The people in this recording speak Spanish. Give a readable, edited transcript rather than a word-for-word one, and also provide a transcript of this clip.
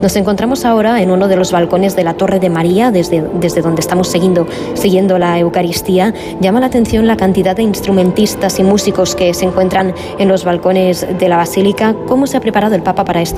Nos encontramos ahora en uno de los balcones de la Torre de María, desde donde estamos siguiendo la Eucaristía. Llama la atención la cantidad de instrumentistas y músicos que se encuentran en los balcones de la Basílica. ¿Cómo se ha preparado el Papa para esto?